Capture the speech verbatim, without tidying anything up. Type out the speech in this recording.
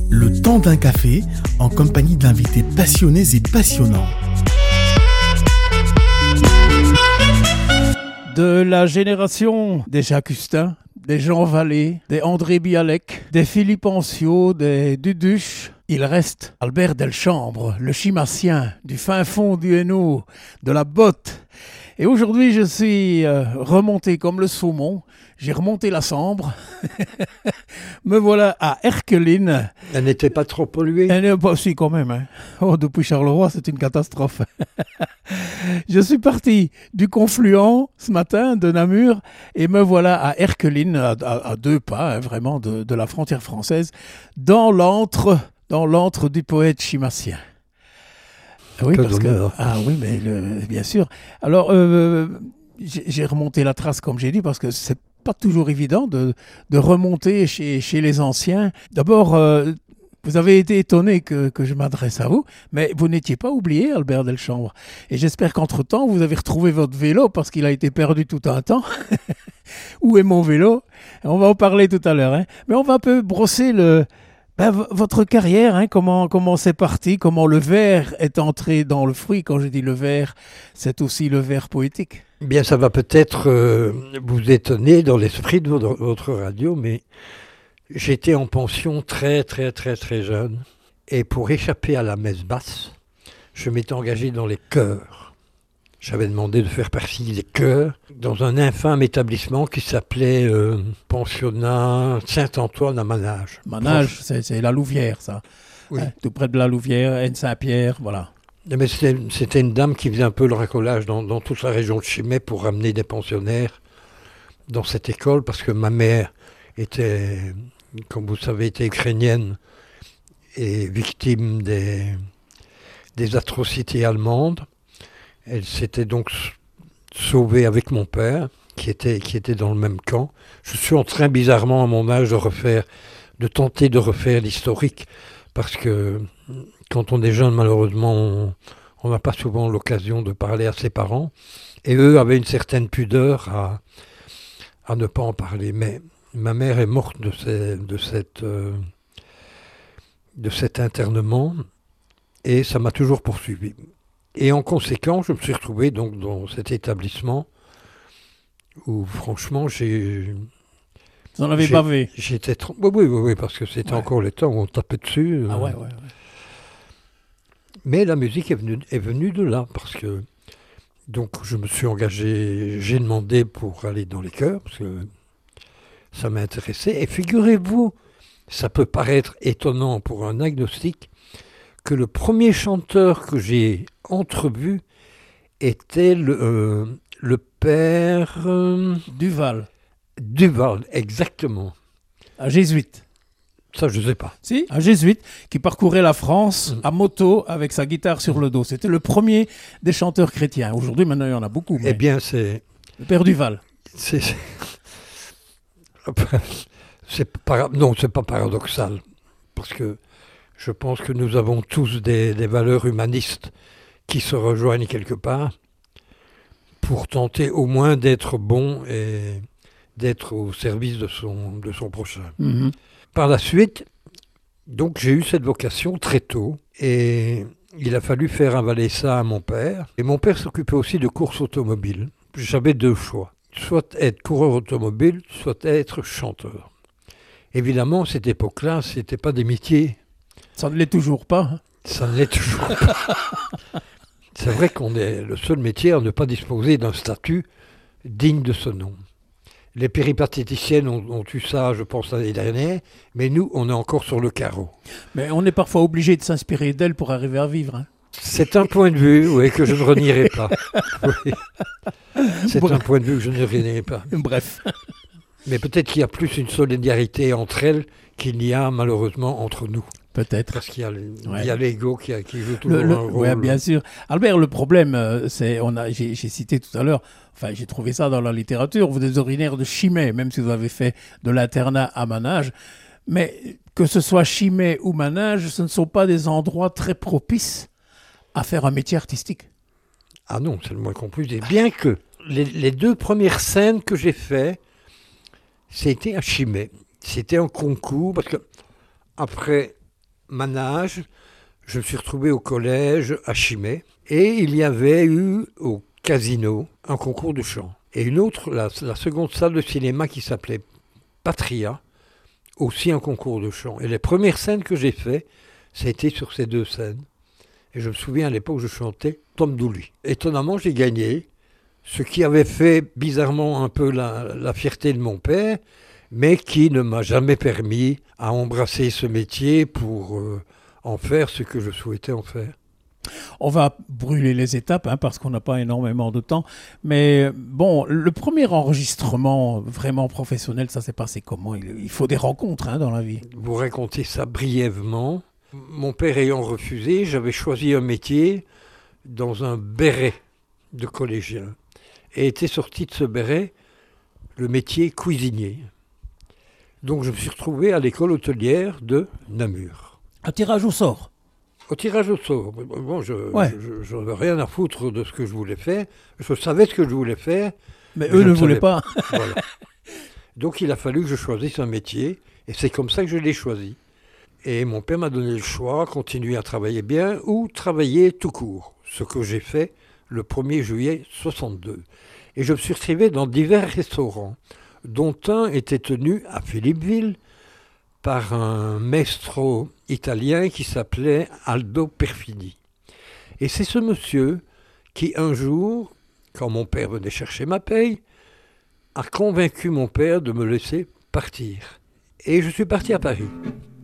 Le temps d'un café en compagnie d'invités passionnés et passionnants. De la génération des Jacques Hustin, des Jean Vallée, des André Bialek, des Philippe Ancio, des Duduche, il reste Albert Delchambre, le chimassien du fin fond du Hainaut, de la botte. Et aujourd'hui, je suis euh, remonté comme le saumon. J'ai remonté la Sambre. Me voilà à Erqueline. Elle n'était pas trop polluée? Elle n'est pas si quand même. Hein. Oh, depuis Charleroi, c'est une catastrophe. Je suis parti du confluent ce matin de Namur et me voilà à Erqueline, à, à, à deux pas hein, vraiment de, de la frontière française, dans l'antre, dans l'antre du poète chimassien. Oui, que parce que, ah oui, mais le, bien sûr. Alors, euh, j'ai, j'ai remonté la trace, comme j'ai dit, parce que c'est pas toujours évident de, de remonter chez, chez les anciens. D'abord, euh, vous avez été étonné que, que je m'adresse à vous, mais vous n'étiez pas oublié, Albert Delchambre. Et j'espère qu'entre-temps, vous avez retrouvé votre vélo, parce qu'il a été perdu tout un temps. Où est mon vélo? On va en parler tout à l'heure. Hein. Mais on va un peu brosser le... Ben, v- votre carrière, hein, comment, comment c'est parti, comment le vers est entré dans le fruit. Quand je dis le vers, c'est aussi le vers poétique. Bien, ça va peut-être euh, vous étonner dans l'esprit de votre, votre radio, mais j'étais en pension très, très, très, très jeune. Et pour échapper à la messe basse, je m'étais engagé dans les chœurs. J'avais demandé de faire partie des chœurs dans un infâme établissement qui s'appelait euh, Pensionnat Saint-Antoine à Manage. Manage, c'est, c'est la Louvière, ça. Oui. Hein, tout près de la Louvière, Haine-Saint-Pierre, voilà. Mais c'était, c'était une dame qui faisait un peu le racolage dans, dans toute la région de Chimay pour ramener des pensionnaires dans cette école, parce que ma mère était, comme vous savez, était ukrainienne et victime des, des atrocités allemandes. Elle s'était donc sauvée avec mon père, qui était, qui était dans le même camp. Je suis en train, bizarrement, à mon âge, de refaire, de tenter de refaire l'historique, parce que quand on est jeune, malheureusement, on on n'a pas souvent l'occasion de parler à ses parents. Et eux avaient une certaine pudeur à, à ne pas en parler. Mais ma mère est morte de, ces, de, cette, euh, de cet internement, et ça m'a toujours poursuivi. Et en conséquence, je me suis retrouvé donc dans cet établissement où, franchement, j'ai... Vous en avez j'ai, bavé. J'étais... Tr- oui, oui, oui, oui, parce que c'était ouais. encore le temps où on tapait dessus. Ah euh. ouais, ouais, ouais. Mais la musique est venue, est venue de là, parce que... Donc, je me suis engagé, j'ai demandé pour aller dans les chœurs, parce que ça m'intéressait. Et figurez-vous, ça peut paraître étonnant pour un agnostique, que le premier chanteur que j'ai entrevu était le, euh, le père... Euh, Duval. Duval, exactement. Un jésuite. Ça, je ne sais pas. Si, un jésuite qui parcourait la France mmh. à moto avec sa guitare sur le dos. C'était le premier des chanteurs chrétiens. Aujourd'hui, maintenant, il y en a beaucoup. Mais... Eh bien, c'est... Le père Duval. C'est... c'est... c'est para... Non, c'est pas paradoxal. Parce que je pense que nous avons tous des, des valeurs humanistes qui se rejoignent quelque part pour tenter au moins d'être bon et d'être au service de son, de son prochain. Mmh. Par la suite, donc j'ai eu cette vocation très tôt et il a fallu faire avaler ça à mon père. Et mon père s'occupait aussi de courses automobiles. J'avais deux choix, soit être coureur automobile, soit être chanteur. Évidemment, à cette époque-là, ce n'était pas des métiers. Ça ne l'est toujours pas. Hein. Ça ne l'est toujours pas. C'est vrai qu'on est le seul métier à ne pas disposer d'un statut digne de ce nom. Les péripatéticiennes ont, ont eu ça, je pense, l'année dernière, mais nous, on est encore sur le carreau. Mais on est parfois obligé de s'inspirer d'elles pour arriver à vivre. Hein. C'est un point de vue, oui, que je ne renierai pas. Oui. C'est Bref. un point de vue que je ne renierai pas. Bref. Mais peut-être qu'il y a plus une solidarité entre elles qu'il n'y a malheureusement entre nous. Peut-être. Parce qu'il y a, ouais. il y a l'ego qui, a, qui joue toujours le, le, un rôle. Oui, bien sûr. Albert, le problème, c'est, on a, j'ai, j'ai cité tout à l'heure, enfin j'ai trouvé ça dans la littérature, vous êtes originaire de Chimay, même si vous avez fait de l'internat à Manage, mais que ce soit Chimay ou Manage, ce ne sont pas des endroits très propices à faire un métier artistique. Ah non, c'est le moins qu'on puisse dire. Bien que les, les deux premières scènes que j'ai faites, c'était à Chimay. C'était un concours, parce que après manage, je me suis retrouvé au collège à Chimay et il y avait eu au casino un concours de chant. Et une autre, la, la seconde salle de cinéma qui s'appelait Patria, aussi un concours de chant. Et les premières scènes que j'ai faites, ça a été sur ces deux scènes. Et je me souviens à l'époque, je chantais Tom Dooley. Étonnamment, j'ai gagné, ce qui avait fait bizarrement un peu la, la fierté de mon père, mais qui ne m'a jamais permis à embrasser ce métier pour euh, en faire ce que je souhaitais en faire. On va brûler les étapes hein, parce qu'on n'a pas énormément de temps. Mais bon, le premier enregistrement vraiment professionnel, ça s'est passé comment ? il, il faut des rencontres hein, dans la vie. Vous racontez ça brièvement. Mon père ayant refusé, j'avais choisi un métier dans un béret de collégien. Et était sorti de ce béret le métier cuisinier. Donc je me suis retrouvé à l'école hôtelière de Namur. Un tirage au sort ? Au tirage au sort. Bon, je ouais. je n'avais rien à foutre de ce que je voulais faire. Je savais ce que je voulais faire. Mais, mais eux ne voulaient pas. Voilà. Donc il a fallu que je choisisse un métier. Et c'est comme ça que je l'ai choisi. Et mon père m'a donné le choix, continuer à travailler bien ou travailler tout court. Ce que j'ai fait le premier juillet soixante-deux. Et je me suis retrouvé dans divers restaurants, dont un était tenu à Philippeville par un maestro italien qui s'appelait Aldo Perfidi. Et c'est ce monsieur qui, un jour, quand mon père venait chercher ma paye, a convaincu mon père de me laisser partir. Et je suis parti à Paris.